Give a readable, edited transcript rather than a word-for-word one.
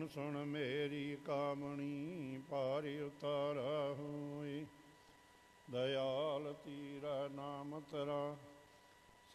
सुन सुन मेरी कामणी पार उतारा होई। दयाल तीरा नाम तरा